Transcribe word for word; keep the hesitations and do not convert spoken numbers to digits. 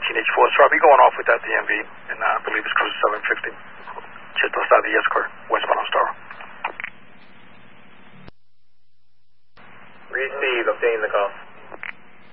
nineteen H four. So I'll be going off with that D M V, and uh, I believe it's cruise seven fifty. Just outside the escort, westbound on Star. Receive, obtain the call.